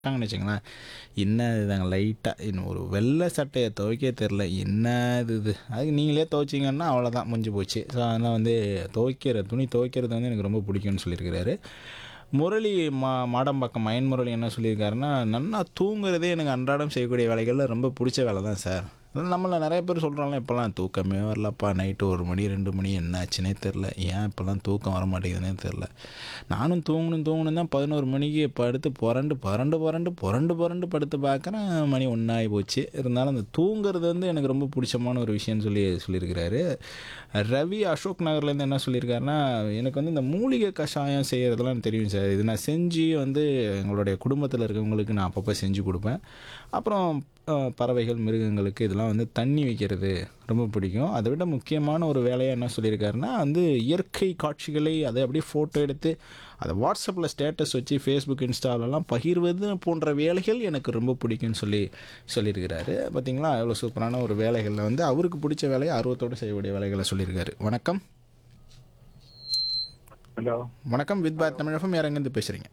ட்டாங்கன்னு வச்சுங்களேன், என்ன இதுதாங்க லைட்டாக இன்னும் ஒரு வெள்ளை சட்டைய துவைக்க தெரில. என்ன இது? அதுக்கு நீங்களே துவைச்சிங்கன்னா அவ்வளோதான் முடிஞ்சு போச்சு. ஸோ அதனால் வந்து துணி துவைக்கிறது வந்து எனக்கு ரொம்ப பிடிக்கும்னு சொல்லியிருக்கிறாரு. முரளி மாடம்பாக்கம் மயன் முரளி என்ன சொல்லியிருக்காருன்னா, "நன்னா தூங்குறதே எனக்கு அன்றாடம் செய்யக்கூடிய வேலைகள்ல ரொம்ப பிடிச்ச வேலை தான் சார்." நம்மள நிறைய பேர் சொல்கிறாங்களே, "இப்போலாம் தூக்கமே வரலப்பா, நைட்டு 1 மணி 2 மணி என்ன ஆச்சுன்னே தெரில. ஏன் இப்போலாம் தூக்கம் வர மாட்டேங்குதுன்னே தெரில. நானும் தூங்கணும் தான் 11 மணிக்கு படுத்து புரண்டு புரண்டு புரண்டு புரண்டு புரண்டு படுத்து பார்க்குறேன், மணி 1 ஆகி போச்சு. இருந்தாலும் அந்த தூங்குறது வந்து எனக்கு ரொம்ப பிடிச்சமான ஒரு விஷயம்னு சொல்லியிருக்கிறாரு. ரவி அசோக் நகர்லேருந்து என்ன சொல்லியிருக்காருன்னா, "எனக்கு வந்து இந்த மூலிகை கஷாயம் செய்கிறதுலாம் எனக்கு தெரியும் சார். இது நான் செஞ்சு வந்து எங்களுடைய குடும்பத்தில் இருக்கவங்களுக்கு நான் அப்பப்போ செஞ்சு கொடுப்பேன். அப்புறம் பறவைகள், மிருகங்களுக்கு இதெல்லாம் வந்து தண்ணி வைக்கிறது ரொம்ப பிடிக்கும். அதை விட முக்கியமான ஒரு வேலையாக என்ன சொல்லியிருக்காருன்னா, வந்து இயற்கை காட்சிகளை அதை அப்படியே ஃபோட்டோ எடுத்து அதை வாட்ஸ்அப்பில் ஸ்டேட்டஸ் வச்சு ஃபேஸ்புக், இன்ஸ்டாலெல்லாம் பகிர்வது போன்ற வேலைகள் எனக்கு ரொம்ப பிடிக்கும்னு சொல்லியிருக்கிறாரு. பார்த்தீங்களா, எவ்வளோ சூப்பரான ஒரு வேலைகளில் வந்து அவருக்கு பிடிச்ச வேலையை ஆர்வத்தோடு செய்யக்கூடிய வேலைகளை சொல்லியிருக்காரு. வணக்கம். ஹலோ வணக்கம். With Bharat Tamil FM. யார் எங்கேருந்து பேசுகிறீங்க?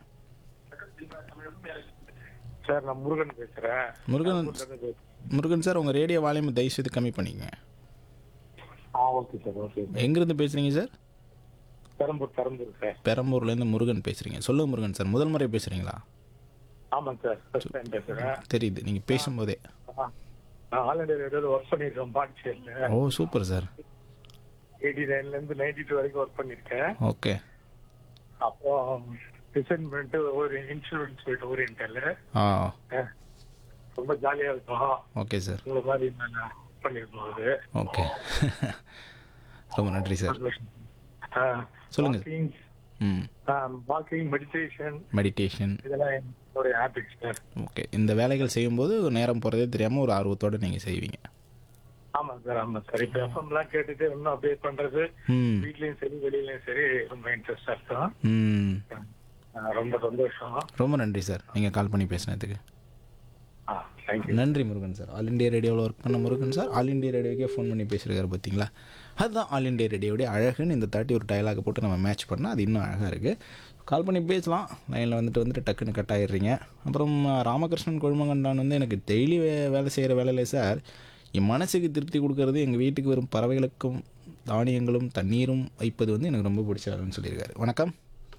சார், நான் முருகன் பேசுறேன். முருகன் சார், உங்கள் ரேடியோ வால்யூம் தயவு செய்து கம்மி பண்ணிக்கங்க. Okay sir, okay. எங்கேருந்து பேசுகிறீங்க சார்? பெரம்பூர் சார். பெரம்பூர்லேருந்து முருகன் பேசுகிறீங்க. சொல்லுங்கள் முருகன் சார், முதல் முறை பேசுகிறீங்களா? ஆமாங்க சார், ஃபர்ஸ்ட் டைம் பேசுறேன். தெரியுது நீங்கள் பேசும்போதே. நான் ஆல் இண்டியா ரேடியோவில் ஒர்க் பண்ணியிருக்கேன் பாண்டிச்சேரியில். ஓ சூப்பர் சார். 89லேருந்து 92 வரைக்கும் ஒர்க் பண்ணியிருக்கேன். ஓகே. அப்புறம் டிசைன் பண்ணிட்டு ஒரு இன்சூரன்ஸ் போயிட்டு ஓரியன்டல் ஆ ரொம்ப ஜாலியாக இருக்கும். Okay sir. உங்களை மாதிரி நான் பண்ணியிருக்கோம் அது. ஓகே. ரொம்ப நன்றி சார். சொல்லுங்க. வாக்கிங், மெடிடேஷன் இதெல்லாம் என்னுடைய ஹாபிட் சார். ஓகே. இந்த வேலைகள் செய்யும்போது நேரம் போகிறதே தெரியாமல் ஒரு ஆர்வத்தோடு நீங்கள் செய்வீங்க. ஆமாம் சார். இப்போ எஃப்எம்லாம் கேட்டுட்டு இன்னும் அப்படியே பண்றது, வீட்லயும் சரி வெளியிலயும் சரி ரொம்ப இன்ட்ரெஸ்டா இருக்கும். ரொம்ப சந்தோஷம். ரொம்ப நன்றி சார் நீங்கள் கால் பண்ணி பேசினதுக்கு. நன்றி முருகன் சார். ஆல் இண்டியா ரேடியோவில் ஒர்க் பண்ண Murugan sir all India ரேடியோக்கே phone பண்ணி பேசியிருக்காரு. பார்த்தீங்களா, அதுதான் ஆல் இண்டியா ரேடியோடைய அழகுன்னு இந்த தாட்டி ஒரு டயலாக போட்டு நம்ம மேட்ச் பண்ணால் அது இன்னும் அழகாக இருக்குது. கால் பண்ணி பேசலாம். லைனில் வந்துட்டு டக்குன்னு கட் ஆகிடுறீங்க. அப்புறம் ராமகிருஷ்ணன் கொழுமங்கண்டான் வந்து, எனக்கு டெய்லி வேலை செய்கிற வேலையில சார் என் மனசுக்கு திருப்தி கொடுக்கறது எங்கள் வீட்டுக்கு வரும் பறவைகளுக்கும் தானியங்களும் தண்ணீரும் வைப்பது வந்து எனக்கு ரொம்ப பிடிச்ச வேலைன்னு சொல்லியிருக்காரு. வணக்கம்.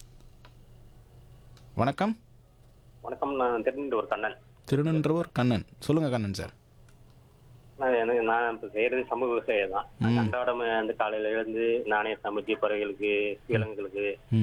வணக்கம். வணக்கம். நான் திருநெல்வேலி கண்ணன். திருநெல்வேலி கண்ணன். சொல்லுங்கள் கண்ணன் சார். நான் இப்போ செய்கிறது சமூக விவசாயம் தான். அன்றாடம் அந்த காலையில் எழுந்து நானே சமைச்சு பறவைகளுக்கு, விலங்குகளுக்கு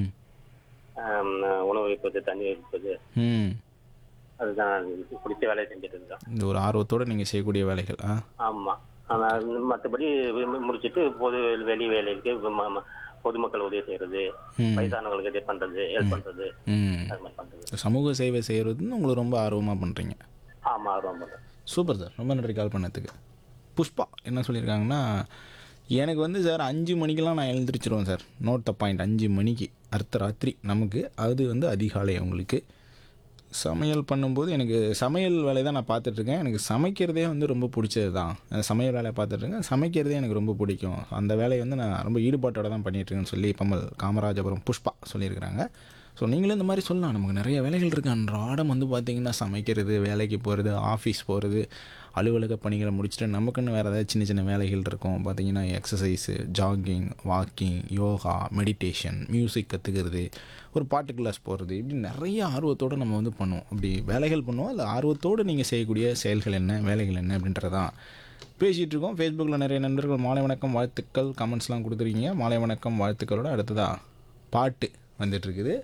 உணவு வைப்பது, தண்ணி வைப்பது, அதுதான் பிடிச்ச வேலையை செஞ்சுட்டு இருக்கேன். இந்த ஒரு ஆர்வத்தோடு நீங்கள் செய்யக்கூடிய வேலைகள். ஆமாம். ஆனால் மற்றபடி முடிச்சுட்டு வெளி வேலைக்கு பொதுமக்கள் உதவி செய்யறது, வயசானவங்களுக்கு இது பண்றது, ஹெல்ப் பண்றது, அது மாதிரி பண்றது. சமூக சேவை செய்யறதுன்னு உங்களுக்கு ரொம்ப ஆர்வமாக பண்ணுறீங்க. ஆமாம், ஆர்வம் பண்ணுறேன். Super sir. ரொம்ப நன்றி கால் பண்ணதுக்கு. புஷ்பா என்ன சொல்லியிருக்காங்கன்னா, எனக்கு வந்து சார் 5 மணிக்கெலாம் நான் எழுந்திரிச்சிருவேன் சார். Note the point. 5 மணிக்கு அர்த்தராத்திரி நமக்கு, அது வந்து அதிகாலை. அவங்களுக்கு சமையல் பண்ணும்போது எனக்கு சமையல் வேலையை தான் நான் பார்த்துட்ருக்கேன். எனக்கு சமைக்கிறதே வந்து ரொம்ப பிடிச்சது தான். சமையல் வேலையை பார்த்துட்ருக்கேன். சமைக்கிறதே எனக்கு ரொம்ப பிடிக்கும். அந்த வேலையை வந்து நான் ரொம்ப ஈடுபாட்டோடு தான் பண்ணிகிட்ருக்கேன்னு சொல்லி காமராஜபுரம் புஷ்பா சொல்லியிருக்கிறாங்க. ஸோ நீங்களும் இந்த மாதிரி சொல்லலாம். நமக்கு நிறைய வேலைகள் இருக்குது. அன்றாடம் வந்து பார்த்திங்கன்னா சமைக்கிறது, வேலைக்கு போகிறது, ஆஃபீஸ் போகிறது, அலுவலக பணிகளை முடிச்சுட்டு நமக்குன்னு வேறு ஏதாவது சின்ன சின்ன வேலைகள் இருக்கும். பார்த்திங்கன்னா exercise, jogging, walking, yoga, meditation, music கற்றுக்கிறது, ஒரு பாட்டு கிளாஸ் போகிறது, இப்படி நிறைய ஆர்வத்தோடு நம்ம வந்து பண்ணுவோம். அப்படி வேலைகள் பண்ணுவோம். அதில் ஆர்வத்தோடு நீங்கள் செய்யக்கூடிய செயல்கள் என்ன, வேலைகள் என்ன அப்படின்றதான் பேசிகிட்டு இருக்கோம். ஃபேஸ்புக்கில் நிறைய நண்பர்கள் மாலை வணக்கம் வாழ்த்துக்கள் கமெண்ட்ஸ்லாம் கொடுத்துருக்கீங்க. மாலை வணக்கம் வாழ்த்துக்களோட அடுத்ததாக பாட்டு வந்துட்டுருக்குது.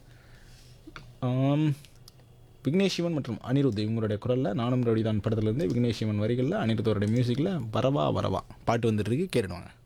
விக்னேஷ் சிவன் மற்றும் அனிருத் இவங்களுடைய குரலில் நானும் ரவுடி தான் படத்துலேருந்து விக்னேஷ் சிவன் வரிகளில் அனிருத்தோடைய மியூசிக்கில் வரவா வரவா பாட்டு வந்துட்டுருக்கு. கேட்டுடுவாங்க.